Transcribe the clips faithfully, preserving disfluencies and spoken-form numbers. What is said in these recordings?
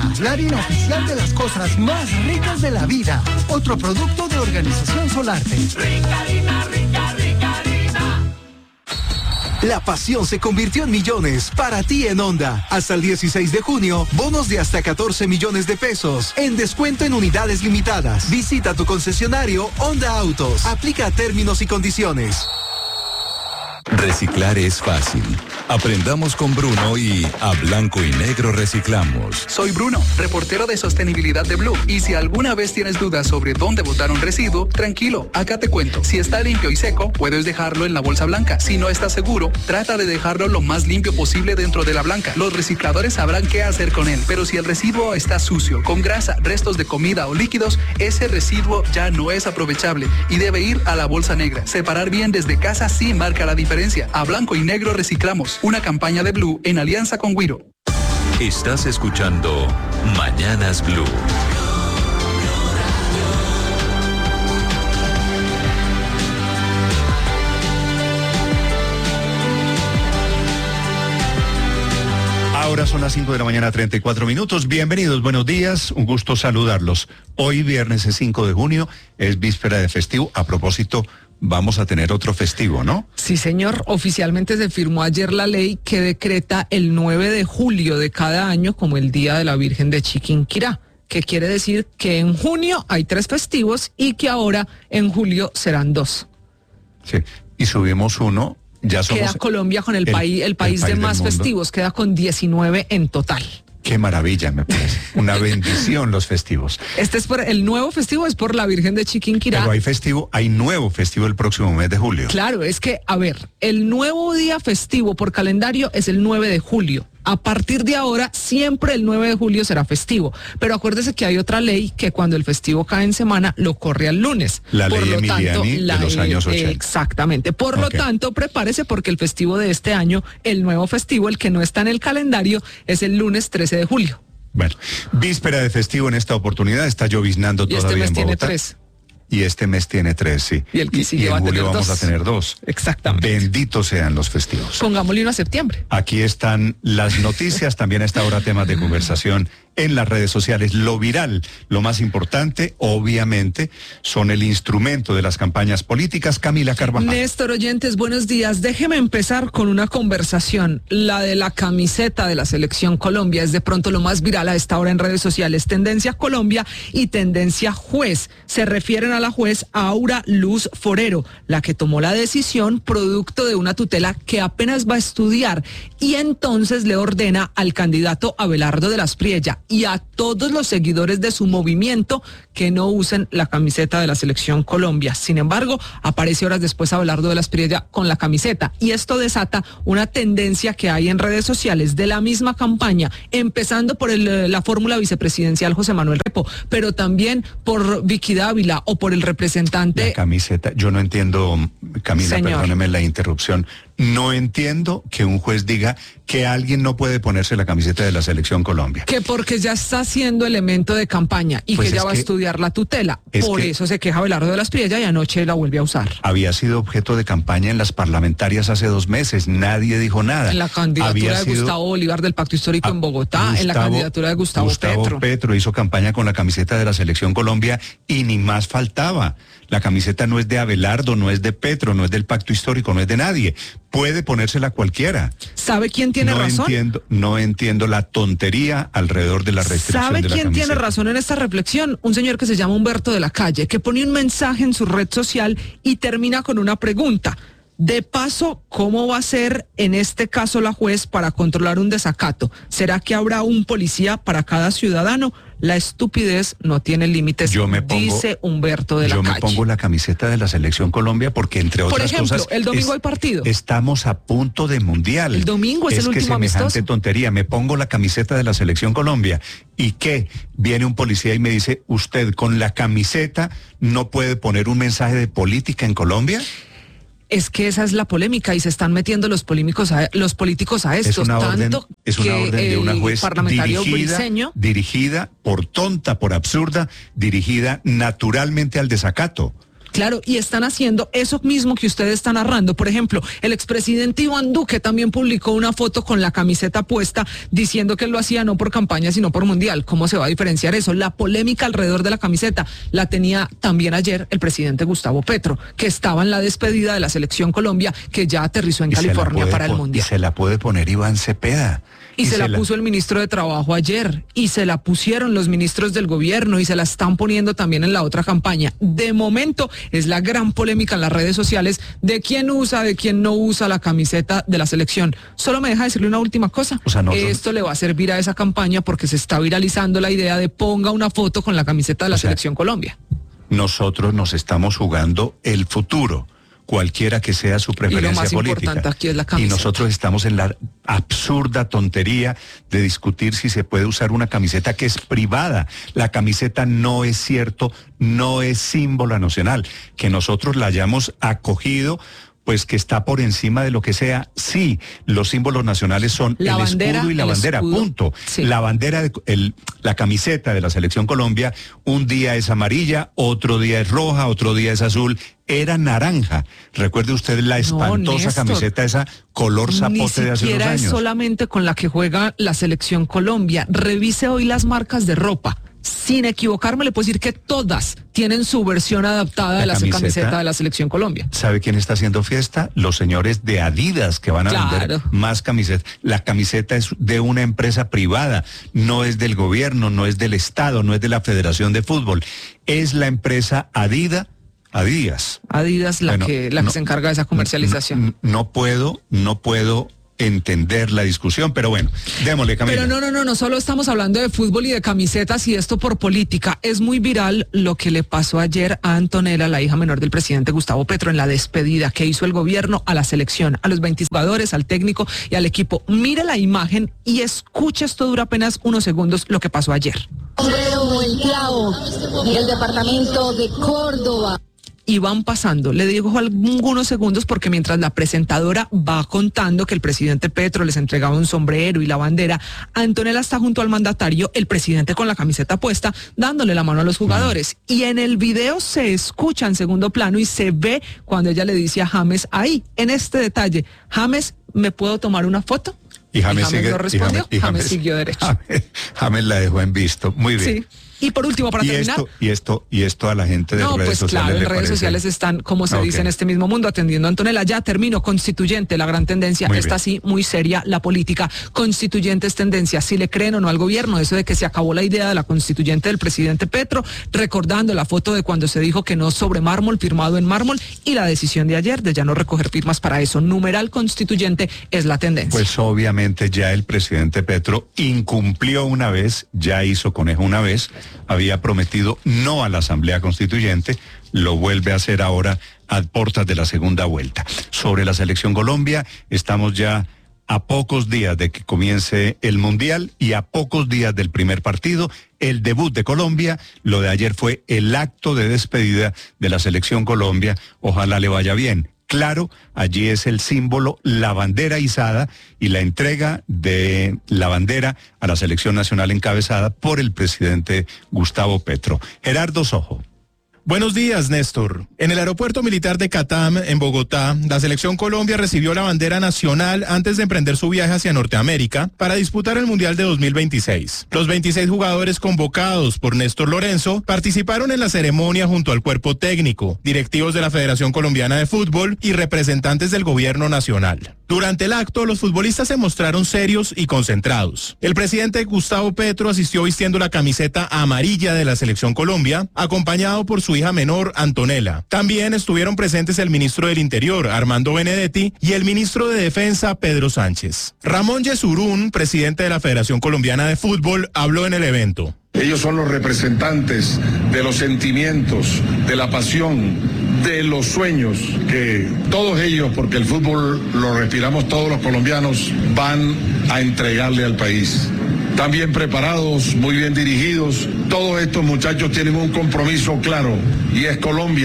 Blanca, la harina oficial de las cosas más ricas de la vida. Otro producto de Organización Solarte. Rica harina, rica, rica harina. La pasión se convirtió en millones para ti en Honda. Hasta el dieciséis de junio, bonos de hasta catorce millones de pesos en descuento en unidades limitadas. Visita tu concesionario Honda Autos. Aplica términos y condiciones. Reciclar es fácil. Aprendamos con Bruno y a blanco y negro reciclamos. Soy Bruno, reportero de sostenibilidad de Blue. Y si alguna vez tienes dudas sobre dónde botar un residuo, tranquilo, acá te cuento. Si está limpio y seco, puedes dejarlo en la bolsa blanca. Si no estás seguro, trata de dejarlo lo más limpio posible dentro de la blanca. Los recicladores sabrán qué hacer con él. Pero si el residuo está sucio, con grasa, restos de comida o líquidos, ese residuo ya no es aprovechable y debe ir a la bolsa negra. Separar bien desde casa sí marca la diferencia. A blanco y negro reciclamos. Una campaña de Blue en alianza con Wiro. Estás escuchando Mañanas Blue. Ahora son las cinco de la mañana, treinta y cuatro minutos. Bienvenidos, buenos días, un gusto saludarlos. Hoy, viernes es cinco de junio, es víspera de festivo. A propósito, vamos a tener otro festivo, ¿no? Sí, señor. Oficialmente se firmó ayer la ley que decreta el nueve de julio de cada año como el Día de la Virgen de Chiquinquirá, que quiere decir que en junio hay tres festivos y que ahora en julio serán dos. Sí, y subimos uno. Ya somos queda Colombia con el, el país, el país el país de más mundo. festivos, queda con diecinueve en total. Qué maravilla, me parece. Una bendición los festivos. Este es por el nuevo festivo, es por la Virgen de Chiquinquirá. Pero hay festivo, hay nuevo festivo el próximo mes de julio. Claro, es que, a ver, el nuevo día festivo por calendario es el nueve de julio. A partir de ahora, siempre el nueve de julio será festivo. Pero acuérdese que hay otra ley que cuando el festivo cae en semana, lo corre al lunes. La Por ley lo Emiliani tanto, de la, los años ochenta. Exactamente. Por Okay. lo tanto, prepárese porque el festivo de este año, el nuevo festivo, el que no está en el calendario, es el lunes trece de julio. Bueno, víspera de festivo en esta oportunidad, está lloviznando Y todavía este mes en tiene Bogotá. tres. Y este mes tiene tres, sí. Y el que sigue y en va a julio tener vamos dos. a tener dos. Exactamente. Benditos sean los festivos. Pongámosle uno a septiembre. Aquí están las noticias, también a esta hora temas de conversación en las redes sociales. Lo viral, lo más importante, obviamente, son el instrumento de las campañas políticas. Camila Carvajal. Néstor, oyentes, buenos días. Déjeme empezar con una conversación. La de la camiseta de la Selección Colombia es de pronto lo más viral a esta hora en redes sociales. Tendencia Colombia y Tendencia Juez. Se refieren a la juez Aura Luz Forero, la que tomó la decisión producto de una tutela que apenas va a estudiar y entonces le ordena al candidato Abelardo de las Priella y a todos los seguidores de su movimiento que no usen la camiseta de la Selección Colombia. Sin embargo, aparece horas después Abelardo de las Priella con la camiseta y esto desata una tendencia que hay en redes sociales de la misma campaña, empezando por el, la fórmula vicepresidencial José Manuel Repo, pero también por Vicky Dávila o por el representante. La camiseta, yo no entiendo, Camila, Señor. perdóneme la interrupción, no entiendo que un juez diga que alguien no puede ponerse la camiseta de la Selección Colombia. Que porque ya está siendo elemento de campaña y Pues que ya es va que- a estudiar la tutela. es Por que- eso se queja Abelardo de las Priella y anoche la vuelve a usar. Había sido objeto de campaña en las parlamentarias hace dos meses, nadie dijo nada. En la candidatura Había de sido- Gustavo Bolívar del Pacto Histórico Ah, en Bogotá, en la Gustavo- candidatura de Gustavo, Petro. Petro hizo campaña con la camiseta de la Selección Colombia y ni más faltaba. La camiseta no es de Abelardo, no es de Petro, no es del Pacto Histórico, no es de nadie. Puede ponérsela cualquiera. ¿Sabe quién tiene no razón? Entiendo, no entiendo la tontería alrededor de la restricción ¿Sabe de la quién camiseta. tiene razón en esta reflexión? Un señor que se llama Humberto de la Calle, que pone un mensaje en su red social y termina con una pregunta. De paso, ¿cómo va a ser en este caso la juez para controlar un desacato? ¿Será que habrá un policía para cada ciudadano? La estupidez no tiene límites, Yo me pongo- dice Humberto de la Yo Calle. me pongo la camiseta de la Selección Colombia porque, entre Por otras ejemplo, cosas, el domingo es- hay partido. Estamos a punto de mundial. El domingo es el que último semejante amistoso. tontería. Me pongo la camiseta de la Selección Colombia y que viene un policía y me dice, usted con la camiseta no puede poner un mensaje de política en Colombia. Es que esa es la polémica y se están metiendo los políticos a, los políticos a esto. Es una orden, tanto es una que orden de una el juez parlamentario dirigida, Briceño dirigida por tonta, por absurda, dirigida naturalmente al desacato. Claro, y están haciendo eso mismo que usted está narrando. Por ejemplo, el expresidente Iván Duque también publicó una foto con la camiseta puesta diciendo que él lo hacía no por campaña, sino por mundial. ¿Cómo se va a diferenciar eso? La polémica alrededor de la camiseta la tenía también ayer el presidente Gustavo Petro, que estaba en la despedida de la Selección Colombia, que ya aterrizó en California para el mundial. Y se la puede poner Iván Cepeda. Y, y se, se la, la puso el ministro de Trabajo ayer, y se la pusieron los ministros del gobierno, y se la están poniendo también en la otra campaña. De momento es la gran polémica en las redes sociales de quién usa, de quién no usa la camiseta de la selección. Solo me deja decirle una última cosa. O sea, no, Esto no... le va a servir a esa campaña porque se está viralizando la idea de ponga una foto con la camiseta de la o sea, Selección Colombia. Nosotros nos estamos jugando el futuro, cualquiera que sea su preferencia y lo más política. Importante aquí es la camiseta. Y nosotros estamos en la absurda tontería de discutir si se puede usar una camiseta que es privada. La camiseta no es cierto, no es símbolo nacional. Que nosotros la hayamos acogido, pues que está por encima de lo que sea. Sí, los símbolos nacionales son la el bandera, escudo y la bandera, escudo, punto. Sí. La bandera, de, el, la camiseta de la Selección Colombia, un día es amarilla, otro día es roja, otro día es azul, era naranja. Recuerde usted la espantosa no, camiseta, esa color zapote de hace unos años. Ni siquiera es solamente con la que juega la Selección Colombia. Revise hoy las marcas de ropa. Sin equivocarme, le puedo decir que todas tienen su versión adaptada la de la camiseta, camiseta de la Selección Colombia. ¿Sabe quién está haciendo fiesta? Los señores de Adidas, que van a claro. vender más camisetas. La camiseta es de una empresa privada, no es del gobierno, no es del Estado, no es de la Federación de Fútbol. Es la empresa Adidas. Adidas. Adidas la bueno, que la no, que se encarga de esa comercialización. No, no puedo, no puedo entender la discusión, pero bueno, démosle, Camila. Pero no, no, no, no solo estamos hablando de fútbol y de camisetas y esto por política. Es muy viral lo que le pasó ayer a Antonella, la hija menor del presidente Gustavo Petro, en la despedida que hizo el gobierno a la selección, a los veinte jugadores, al técnico y al equipo. Mire la imagen y escuche, esto dura apenas unos segundos, lo que pasó ayer. El clavo del departamento de Córdoba. Y van pasando, le digo algunos segundos porque mientras la presentadora va contando que el presidente Petro les entregaba un sombrero y la bandera, Antonella está junto al mandatario, el presidente con la camiseta puesta, dándole la mano a los jugadores. Y en el video se escucha en segundo plano y se ve cuando ella le dice a James ahí, en este detalle, James, ¿me puedo tomar una foto? Y James, y James sigue, no respondió, y James, y James, James siguió derecho. James, James la dejó en visto, muy bien. Sí. Y por último, para y terminar... Esto, y, esto, y esto a la gente de no, redes pues, sociales claro, en le redes parece... sociales están, como se okay. dice en este mismo mundo, atendiendo a Antonella. Ya termino, constituyente, la gran tendencia. Muy Está así, muy seria la política. Constituyente es tendencia, si le creen o no al gobierno, eso de que se acabó la idea de la constituyente del presidente Petro, recordando la foto de cuando se dijo que no sobre mármol, firmado en mármol, y la decisión de ayer de ya no recoger firmas para eso. Numeral constituyente es la tendencia. Pues obviamente ya el presidente Petro incumplió una vez, ya hizo conejo una vez, había prometido no a la Asamblea Constituyente, lo vuelve a hacer ahora a puertas de la segunda vuelta. Sobre la Selección Colombia, estamos ya a pocos días de que comience el Mundial y a pocos días del primer partido, el debut de Colombia. Lo de ayer fue el acto de despedida de la Selección Colombia. Ojalá le vaya bien. Claro, allí es el símbolo, la bandera izada y la entrega de la bandera a la selección nacional encabezada por el presidente Gustavo Petro. Gerardo Sojo. Buenos días, Néstor. En el aeropuerto militar de Catam, en Bogotá, la Selección Colombia recibió la bandera nacional antes de emprender su viaje hacia Norteamérica para disputar el Mundial de dos mil veintiséis. Los veintiséis jugadores convocados por Néstor Lorenzo participaron en la ceremonia junto al cuerpo técnico, directivos de la Federación Colombiana de Fútbol y representantes del gobierno nacional. Durante el acto, los futbolistas se mostraron serios y concentrados. El presidente Gustavo Petro asistió vistiendo la camiseta amarilla de la Selección Colombia, acompañado por su hija menor, Antonella. También estuvieron presentes el ministro del Interior, Armando Benedetti, y el ministro de Defensa, Pedro Sánchez. Ramón Yesurún, presidente de la Federación Colombiana de Fútbol, habló en el evento. Ellos son los representantes de los sentimientos, de la pasión, de los sueños que todos ellos, porque el fútbol lo respiramos todos los colombianos, van a entregarle al país. Están bien preparados, muy bien dirigidos. Todos estos muchachos tienen un compromiso claro y es Colombia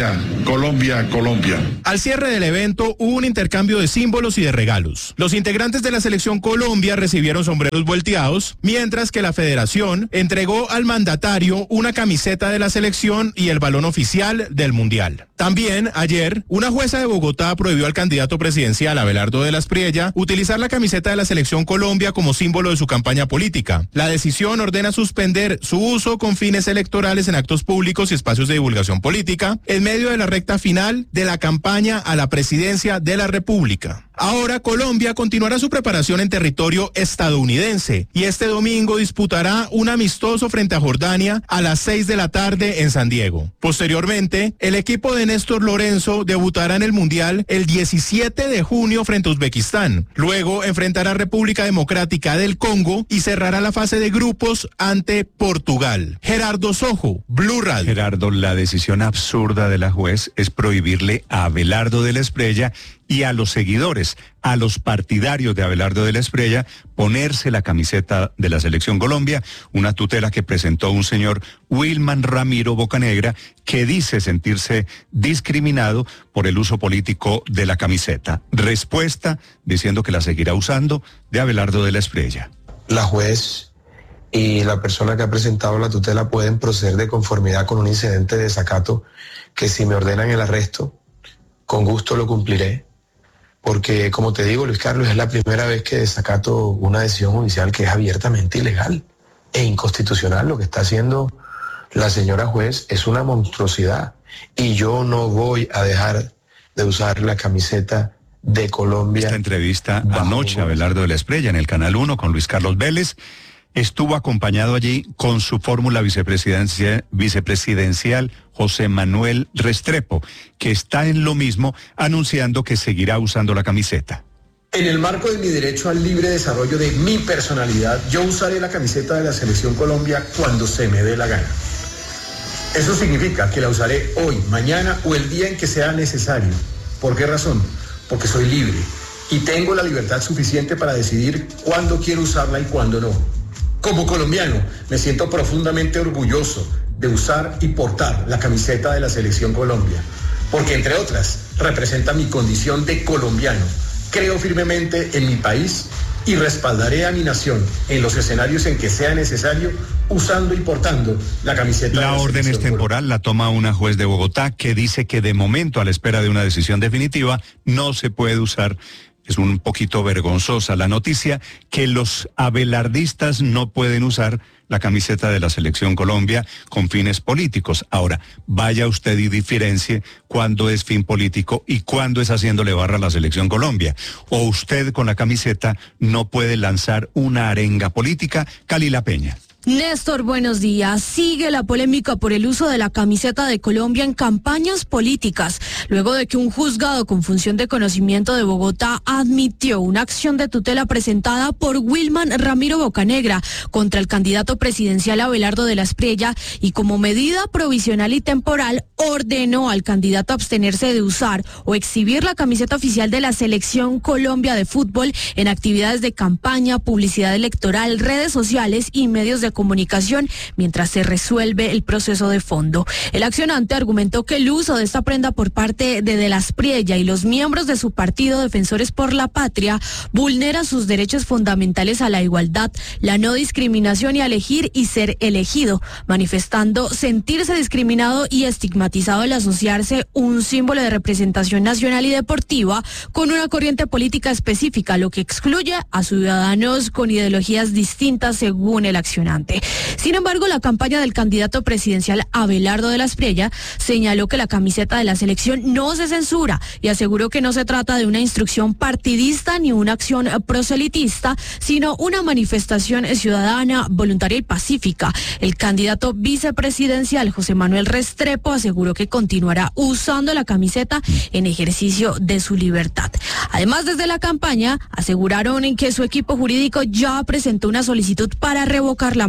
Colombia, Colombia. Al cierre del evento hubo un intercambio de símbolos y de regalos. Los integrantes de la selección Colombia recibieron sombreros volteados, mientras que la federación entregó al mandatario una camiseta de la selección y el balón oficial del Mundial. También, ayer, una jueza de Bogotá prohibió al candidato presidencial Abelardo de la Espriella utilizar la camiseta de la selección Colombia como símbolo de su campaña política. La decisión ordena suspender su uso con fines electorales en actos públicos y espacios de divulgación política en medio de la recta final de la campaña a la presidencia de la República. Ahora Colombia continuará su preparación en territorio estadounidense y este domingo disputará un amistoso frente a Jordania a las seis de la tarde en San Diego. Posteriormente, el equipo de Néstor Lorenzo debutará en el Mundial el diecisiete de junio frente a Uzbekistán. Luego enfrentará a República Democrática del Congo y cerrará la fase de grupos ante Portugal. Gerardo Sojo, Blue Radio. Gerardo, la decisión absurda de la juez es prohibirle a Abelardo de la Espriella y a los seguidores, a los partidarios de Abelardo de la Espriella, ponerse la camiseta de la Selección Colombia, una tutela que presentó un señor Wilman Ramiro Bocanegra, que dice sentirse discriminado por el uso político de la camiseta. Respuesta, diciendo que la seguirá usando, de Abelardo de la Espriella. La juez y la persona que ha presentado la tutela pueden proceder de conformidad con un incidente de desacato que si me ordenan el arresto, con gusto lo cumpliré. Porque, como te digo, Luis Carlos, es la primera vez que desacato una decisión judicial que es abiertamente ilegal e inconstitucional. Lo que está haciendo la señora juez es una monstruosidad. Y yo no voy a dejar de usar la camiseta de Colombia. Esta entrevista anoche a Abelardo de la Espriella en el Canal uno con Luis Carlos Vélez. Estuvo acompañado allí con su fórmula vicepresidencial, vicepresidencial José Manuel Restrepo, que está en lo mismo anunciando que seguirá usando la camiseta. En el marco de mi derecho al libre desarrollo de mi personalidad, yo usaré la camiseta de la Selección Colombia cuando se me dé la gana. Eso significa que la usaré hoy, mañana o el día en que sea necesario. ¿Por qué razón? Porque soy libre y tengo la libertad suficiente para decidir cuándo quiero usarla y cuándo no. Como colombiano, me siento profundamente orgulloso de usar y portar la camiseta de la Selección Colombia, porque entre otras, representa mi condición de colombiano. Creo firmemente en mi país y respaldaré a mi nación en los escenarios en que sea necesario, usando y portando la camiseta. La orden es temporal, la toma una juez de Bogotá que dice que de momento, a la espera de una decisión definitiva, no se puede usar. Es un poquito vergonzosa la noticia que los abelardistas no pueden usar la camiseta de la Selección Colombia con fines políticos. Ahora, vaya usted y diferencie cuándo es fin político y cuándo es haciéndole barra a la Selección Colombia. O usted con la camiseta no puede lanzar una arenga política. Calila Peña. Néstor, buenos días. Sigue la polémica por el uso de la camiseta de Colombia en campañas políticas, luego de que un juzgado con función de conocimiento de Bogotá admitió una acción de tutela presentada por Wilman Ramiro Bocanegra contra el candidato presidencial Abelardo de la Espriella y como medida provisional y temporal ordenó al candidato abstenerse de usar o exhibir la camiseta oficial de la Selección Colombia de fútbol en actividades de campaña, publicidad electoral, redes sociales y medios de comunicación mientras se resuelve el proceso de fondo. El accionante argumentó que el uso de esta prenda por parte de De la Espriella y los miembros de su partido Defensores por la Patria vulnera sus derechos fundamentales a la igualdad, la no discriminación y a elegir y ser elegido, manifestando sentirse discriminado y estigmatizado al asociarse un símbolo de representación nacional y deportiva con una corriente política específica, lo que excluye a ciudadanos con ideologías distintas según el accionante. Sin embargo, la campaña del candidato presidencial Abelardo de la Espriella señaló que la camiseta de la selección no se censura y aseguró que no se trata de una instrucción partidista ni una acción proselitista, sino una manifestación ciudadana, voluntaria y pacífica. El candidato vicepresidencial José Manuel Restrepo aseguró que continuará usando la camiseta en ejercicio de su libertad. Además, desde la campaña aseguraron que su equipo jurídico ya presentó una solicitud para revocar la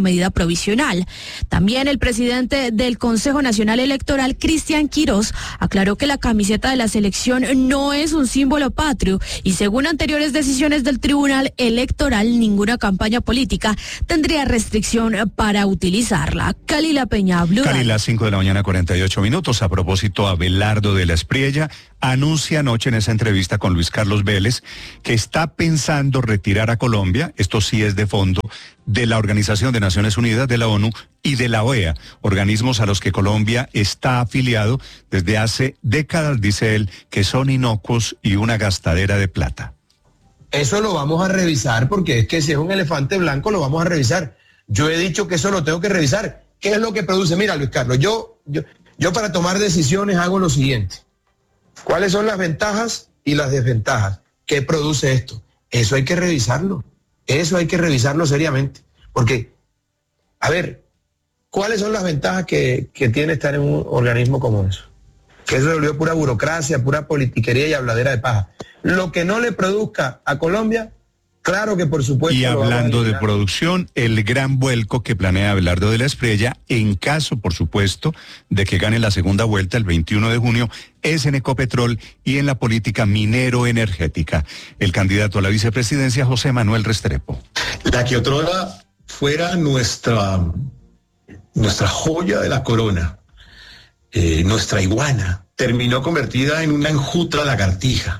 medida provisional. También el presidente del Consejo Nacional Electoral, Cristian Quirós, aclaró que la camiseta de la selección no es un símbolo patrio y según anteriores decisiones del Tribunal Electoral, ninguna campaña política tendría restricción para utilizarla. Calila Peña, Blue Cali, Radio. las cinco de la mañana, cuarenta y ocho minutos. A propósito, Abelardo de la Espriella anuncia anoche en esa entrevista con Luis Carlos Vélez que está pensando retirar a Colombia, esto sí es de fondo, de la Organización de Naciones Unidas, de la ONU y de la O E A, organismos a los que Colombia está afiliado desde hace décadas, dice él, que son inocuos y una gastadera de plata. Eso lo vamos a revisar porque es que si es un elefante blanco lo vamos a revisar. Yo he dicho que eso lo tengo que revisar. ¿Qué es lo que produce? Mira, Luis Carlos, yo, yo, yo para tomar decisiones hago lo siguiente. ¿Cuáles son las ventajas y las desventajas? ¿Qué produce esto? Eso hay que revisarlo. Eso hay que revisarlo seriamente. Porque, a ver, ¿cuáles son las ventajas que, que tiene estar en un organismo como eso? Que eso se volvió pura burocracia, pura politiquería y habladera de paja. Lo que no le produzca a Colombia, claro que por supuesto. Y hablando de producción, el gran vuelco que planea Abelardo de la Espriella, en caso, por supuesto, de que gane la segunda vuelta el veintiuno de junio, es en Ecopetrol y en la política minero-energética. El candidato a la vicepresidencia, José Manuel Restrepo. La que otrora fuera nuestra, nuestra joya de la corona, eh, nuestra iguana, terminó convertida en una enjuta lagartija,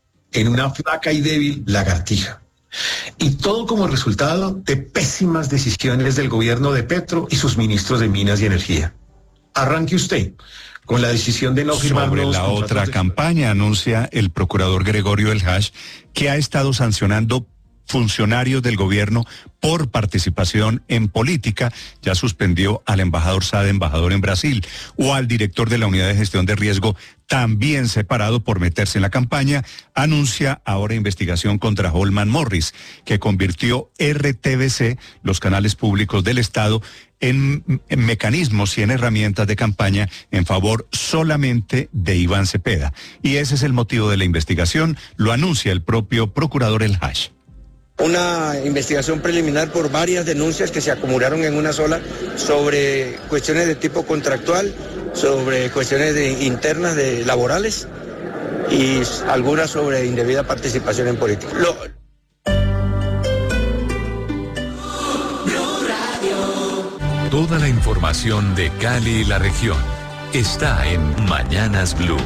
en una flaca y débil lagartija. Y todo como resultado de pésimas decisiones del gobierno de Petro y sus ministros de Minas y Energía. Arranque usted con la decisión de no firmar Sobre nuevos la contratos otra de... campaña, anuncia el procurador Gregorio El Hash que ha estado sancionando funcionarios del gobierno por participación en política. Ya suspendió al embajador Sade, embajador en Brasil, o al director de la Unidad de Gestión de Riesgo, también separado por meterse en la campaña. Anuncia ahora investigación contra Holman Morris, que convirtió R T V C, los canales públicos del Estado, en, en mecanismos y en herramientas de campaña en favor solamente de Iván Cepeda. Y ese es el motivo de la investigación, lo anuncia el propio procurador El Hash. Una investigación preliminar por varias denuncias que se acumularon en una sola sobre cuestiones de tipo contractual, sobre cuestiones de, internas de laborales y algunas sobre indebida participación en política. Lo... Toda la información de Cali y la región está en Mañanas Blue.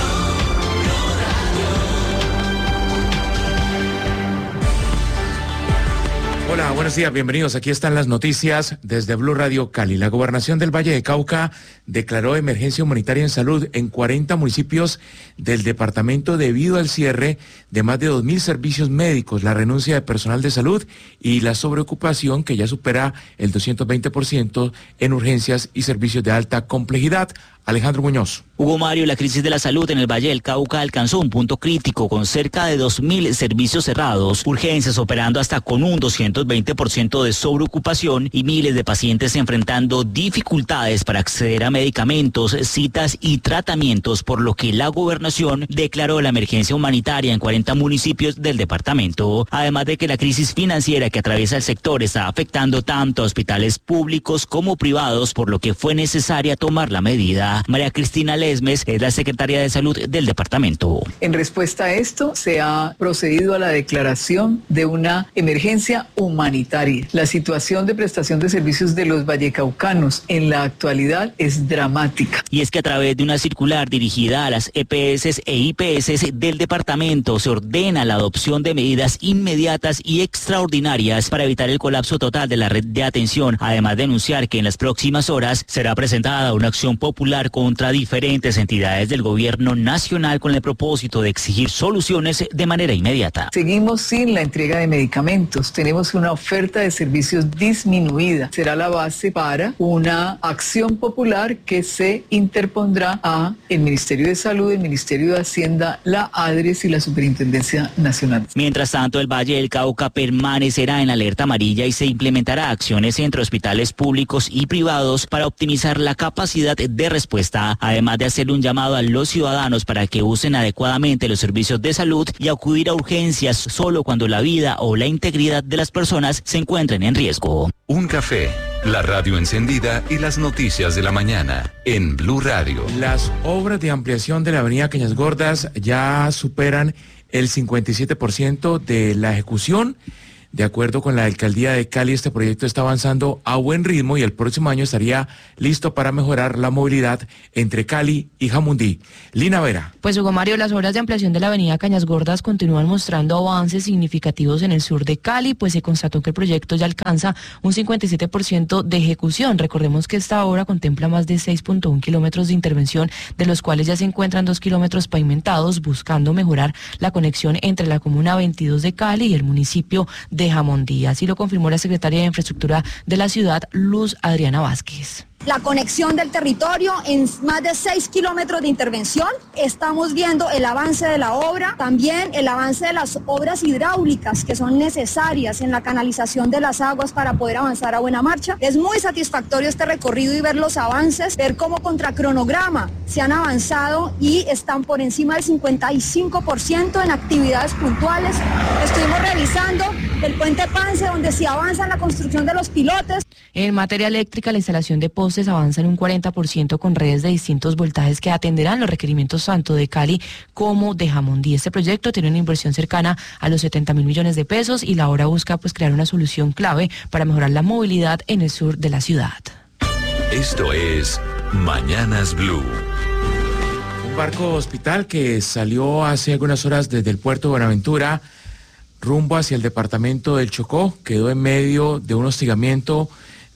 Hola, buenos días, bienvenidos. Aquí están las noticias desde Blue Radio Cali. La gobernación del Valle de Cauca declaró emergencia humanitaria en salud en cuarenta municipios del departamento debido al cierre de más de dos mil servicios médicos, la renuncia de personal de salud y la sobreocupación que ya supera el doscientos veinte por ciento en urgencias y servicios de alta complejidad. Alejandro Muñoz. Hugo Mario, la crisis de la salud en el Valle del Cauca alcanzó un punto crítico con cerca de dos mil servicios cerrados, urgencias operando hasta con un doscientos veinte por ciento de sobreocupación y miles de pacientes enfrentando dificultades para acceder a medicamentos, citas y tratamientos, por lo que la gobernación declaró la emergencia humanitaria en cuarenta municipios del departamento. Además de que la crisis financiera que atraviesa el sector está afectando tanto a hospitales públicos como privados, por lo que fue necesaria tomar la medida. María Cristina Lesmes es la secretaria de Salud del departamento. En respuesta a esto, se ha procedido a la declaración de una emergencia humanitaria. La situación de prestación de servicios de los vallecaucanos en la actualidad es dramática. Y es que a través de una circular dirigida a las E P S e I P S del departamento se ordena la adopción de medidas inmediatas y extraordinarias para evitar el colapso total de la red de atención, además de anunciar que en las próximas horas será presentada una acción popular contra diferentes entidades del gobierno nacional con el propósito de exigir soluciones de manera inmediata. Seguimos sin la entrega de medicamentos, tenemos una oferta de servicios disminuida. Será la base para una acción popular que se interpondrá a el Ministerio de Salud, el Ministerio de Hacienda, la ADRES y la Superintendencia Nacional. Mientras tanto, el Valle del Cauca permanecerá en alerta amarilla y se implementará acciones entre hospitales públicos y privados para optimizar la capacidad de respuesta, además de hacer un llamado a los ciudadanos para que usen adecuadamente los servicios de salud y acudir a urgencias solo cuando la vida o la integridad de las personas personas se encuentren en riesgo. Un café, la radio encendida y las noticias de la mañana en Blue Radio. Las obras de ampliación de la avenida Cañas Gordas ya superan el cincuenta y siete por ciento de la ejecución. De acuerdo con la alcaldía de Cali, este proyecto está avanzando a buen ritmo y el próximo año estaría listo para mejorar la movilidad entre Cali y Jamundí. Lina Vera. Pues Hugo Mario, las obras de ampliación de la avenida Cañas Gordas continúan mostrando avances significativos en el sur de Cali, pues se constató que el proyecto ya alcanza un cincuenta y siete por ciento de ejecución. Recordemos que esta obra contempla más de seis punto uno kilómetros de intervención, de los cuales ya se encuentran dos kilómetros pavimentados, buscando mejorar la conexión entre la comuna veintidós de Cali y el municipio de Jamundí. Así lo confirmó la secretaria de Infraestructura de la ciudad, Luz Adriana Vázquez. La conexión del territorio en más de seis kilómetros de intervención. Estamos viendo el avance de la obra, también el avance de las obras hidráulicas que son necesarias en la canalización de las aguas para poder avanzar a buena marcha. Es muy satisfactorio este recorrido y ver los avances, ver cómo contra cronograma se han avanzado y están por encima del cincuenta y cinco por ciento en actividades puntuales. Estuvimos revisando el puente Pance, donde se avanza en la construcción de los pilotes. En materia eléctrica, la instalación de postes avanza en un cuarenta por ciento con redes de distintos voltajes que atenderán los requerimientos tanto de Cali como de Jamundí. Este proyecto tiene una inversión cercana a los setenta mil millones de pesos y la obra busca pues crear una solución clave para mejorar la movilidad en el sur de la ciudad. Esto es Mañanas Blue. Un barco hospital que salió hace algunas horas desde el puerto de Buenaventura rumbo hacia el departamento del Chocó quedó en medio de un hostigamiento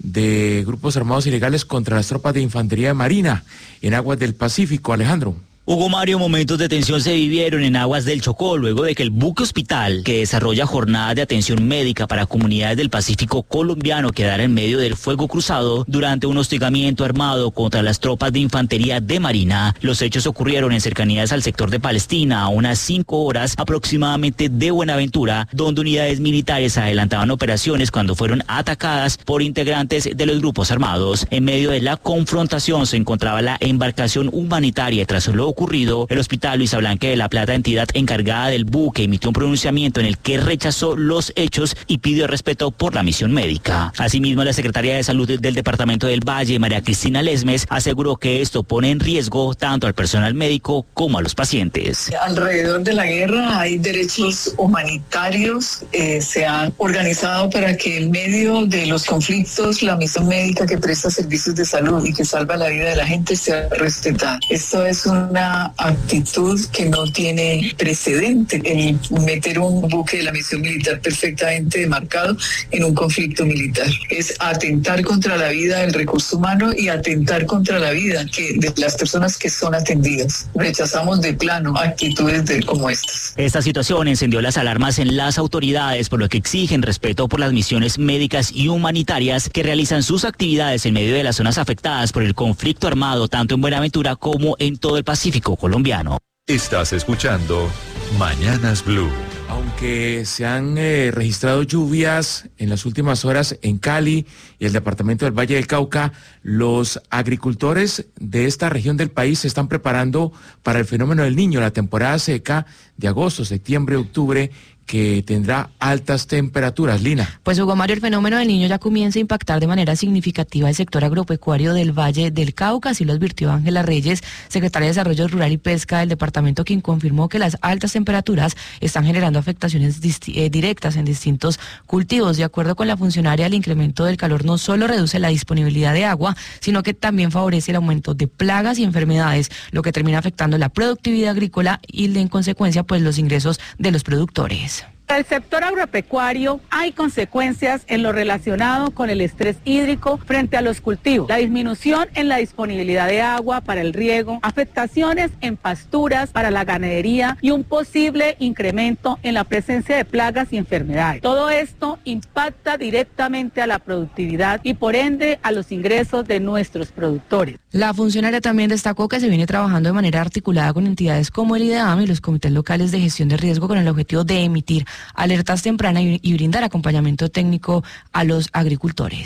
de grupos armados ilegales contra las tropas de infantería de Marina en aguas del Pacífico. Alejandro. Hugo Mario, momentos de tensión se vivieron en aguas del Chocó luego de que el buque hospital, que desarrolla jornadas de atención médica para comunidades del Pacífico colombiano, quedara en medio del fuego cruzado durante un hostigamiento armado contra las tropas de infantería de Marina. Los hechos ocurrieron en cercanías al sector de Palestina, a unas cinco horas aproximadamente de Buenaventura, donde unidades militares adelantaban operaciones cuando fueron atacadas por integrantes de los grupos armados. En medio de la confrontación se encontraba la embarcación humanitaria. Tras lo ocurrido, el Hospital Luisa Blanque de la Plata, entidad encargada del buque, emitió un pronunciamiento en el que rechazó los hechos y pidió respeto por la misión médica. Asimismo, la secretaria de Salud del Departamento del Valle, María Cristina Lesmes, aseguró que esto pone en riesgo tanto al personal médico como a los pacientes. Alrededor de la guerra hay derechos humanitarios, eh, se han organizado para que en medio de los conflictos la misión médica que presta servicios de salud y que salva la vida de la gente sea respetada. Esto es una actitud que no tiene precedente, el meter un buque de la misión militar perfectamente demarcado en un conflicto militar. Es atentar contra la vida del recurso humano y atentar contra la vida que, de las personas que son atendidas. Rechazamos de plano actitudes de, como estas. Esta situación encendió las alarmas en las autoridades, por lo que exigen respeto por las misiones médicas y humanitarias que realizan sus actividades en medio de las zonas afectadas por el conflicto armado, tanto en Buenaventura como en todo el Pacífico colombiano. Estás escuchando Mañanas Blue. Aunque se han eh, registrado lluvias en las últimas horas en Cali y el departamento del Valle del Cauca, los agricultores de esta región del país se están preparando para el fenómeno del Niño, la temporada seca de agosto, septiembre, octubre, que tendrá altas temperaturas. Lina. Pues Hugo Mario, el fenómeno del Niño ya comienza a impactar de manera significativa el sector agropecuario del Valle del Cauca, así lo advirtió Ángela Reyes, secretaria de Desarrollo Rural y Pesca del departamento, quien confirmó que las altas temperaturas están generando afectaciones eh, directas en distintos cultivos. De acuerdo con la funcionaria, el incremento del calor no solo reduce la disponibilidad de agua, sino que también favorece el aumento de plagas y enfermedades, lo que termina afectando la productividad agrícola y en consecuencia pues los ingresos de los productores. Para el sector agropecuario hay consecuencias en lo relacionado con el estrés hídrico frente a los cultivos, la disminución en la disponibilidad de agua para el riego, afectaciones en pasturas para la ganadería y un posible incremento en la presencia de plagas y enfermedades. Todo esto impacta directamente a la productividad y por ende a los ingresos de nuestros productores. La funcionaria también destacó que se viene trabajando de manera articulada con entidades como el IDEAM y los comités locales de gestión de riesgo con el objetivo de emitir alertas tempranas y brindar acompañamiento técnico a los agricultores.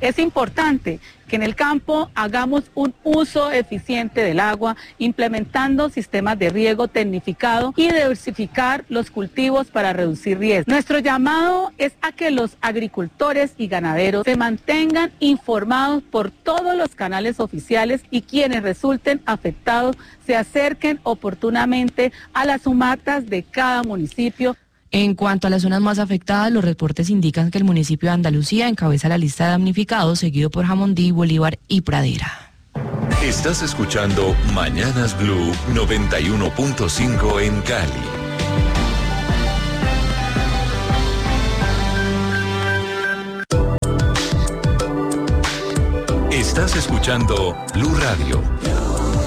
Es importante que en el campo hagamos un uso eficiente del agua, implementando sistemas de riego tecnificado y diversificar los cultivos para reducir riesgos. Nuestro llamado es a que los agricultores y ganaderos se mantengan informados por todos los canales oficiales y quienes resulten afectados se acerquen oportunamente a las sumatas de cada municipio. En cuanto a las zonas más afectadas, los reportes indican que el municipio de Andalucía encabeza la lista de damnificados, seguido por Jamundí, Bolívar y Pradera. Estás escuchando Mañanas Blue noventa y uno punto cinco en Cali. Estás escuchando Blue Radio.